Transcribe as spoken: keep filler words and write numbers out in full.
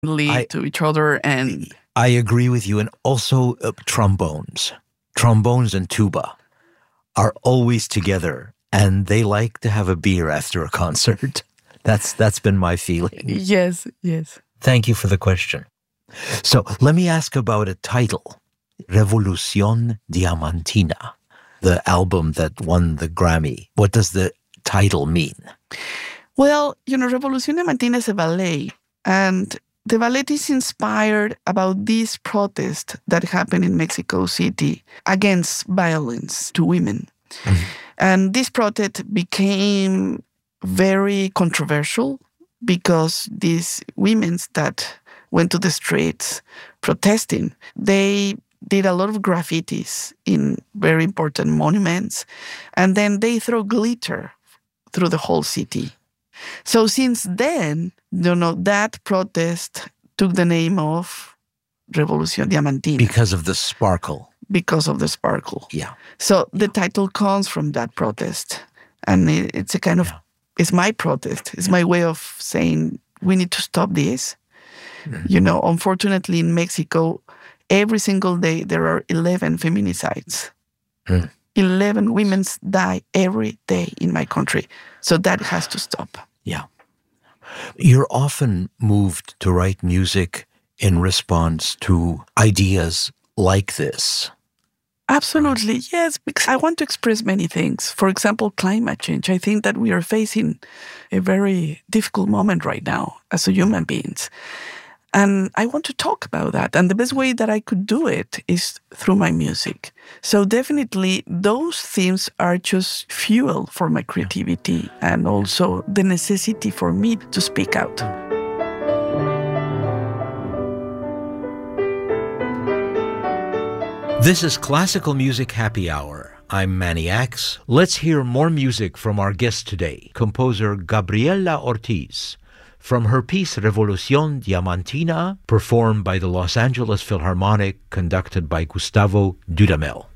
I, to each other. And I agree with you. And also uh, trombones. Trombones and tuba are always together, and they like to have a beer after a concert. That's that's been my feeling. Yes, yes. Thank you for the question. So let me ask about a title, Revolución Diamantina, the album that won the Grammy. What does the title mean? Well, you know, Revolución Diamantina is a ballet, and the ballet is inspired about this protest that happened in Mexico City against violence to women. Mm-hmm. And this protest became very controversial because these women that went to the streets protesting, they did a lot of graffitis in very important monuments, and then they throw glitter through the whole city. So since then, you know, that protest took the name of Revolución Diamantina. Because of the sparkle. Because of the sparkle. Yeah. So the title comes from that protest. And it, it's a kind of, yeah. it's my protest. It's my way of saying, we need to stop this. Mm-hmm. You know, unfortunately in Mexico, every single day there are eleven feminicides. Mm. eleven women die every day in my country. So that has to stop. Yeah. You're often moved to write music in response to ideas like this. Absolutely, yes, because I want to express many things. For example, climate change. I think that we are facing a very difficult moment right now as human beings. And I want to talk about that. And the best way that I could do it is through my music. So definitely those themes are just fuel for my creativity and also the necessity for me to speak out. This is Classical Music Happy Hour. I'm Manny Axe. Let's hear more music from our guest today, composer Gabriela Ortiz, from her piece Revolución Diamantina, performed by the Los Angeles Philharmonic, conducted by Gustavo Dudamel.